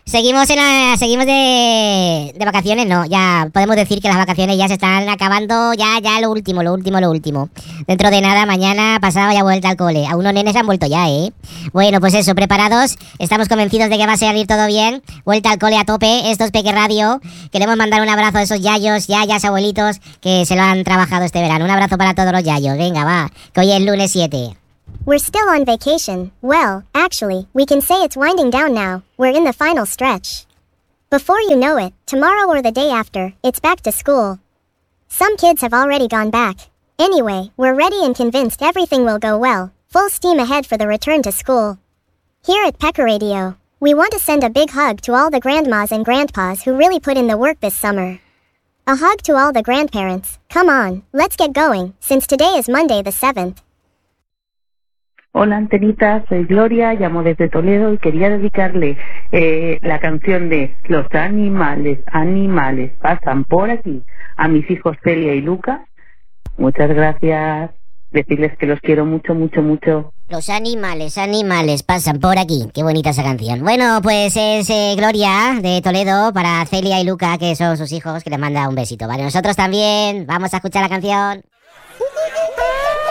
Seguimos de vacaciones, no, ya podemos decir que las vacaciones ya se están acabando, ya lo último. Dentro de nada, mañana, pasado, ya vuelta al cole. A unos nenes han vuelto ya, ¿eh? Bueno, pues eso, preparados, estamos convencidos de que va a salir todo bien. Vuelta al cole a tope, esto es Peque Radio. Queremos mandar un abrazo a esos yayos, yayas, abuelitos que se lo han trabajado este verano. Un abrazo para todos los yayos, venga, va, que hoy es lunes 7. We're still on vacation. Well, actually, we can say it's winding down now. We're in the final stretch. Before you know it, tomorrow or the day after, it's back to school. Some kids have already gone back. Anyway, we're ready and convinced everything will go well. Full steam ahead for the return to school. Here at Pekka Radio, we want to send a big hug to all the grandmas and grandpas who really put in the work this summer. A hug to all the grandparents. Come on, let's get going, since today is Monday the 7th. Hola Antenita, soy Gloria, llamo desde Toledo y quería dedicarle la canción de Los animales pasan por aquí a mis hijos Celia y Lucas. Muchas gracias, decirles que los quiero mucho. Los animales pasan por aquí. Qué bonita esa canción. Bueno, pues es Gloria de Toledo para Celia y Luca, que son sus hijos, que les manda un besito. Vale, nosotros también vamos a escuchar la canción.